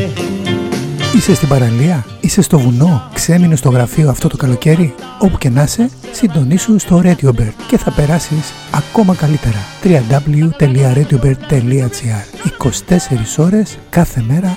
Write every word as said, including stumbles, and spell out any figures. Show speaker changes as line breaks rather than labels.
Είσαι στην παραλία, είσαι στο βουνό, ξέμεινε στο γραφείο αυτό το καλοκαίρι. Όπου και να είσαι, συντονίσου στο RadioBird και θα περάσεις ακόμα καλύτερα. double-u double-u double-u τελεία radiobird τελεία gr είκοσι τέσσερις ώρες κάθε μέρα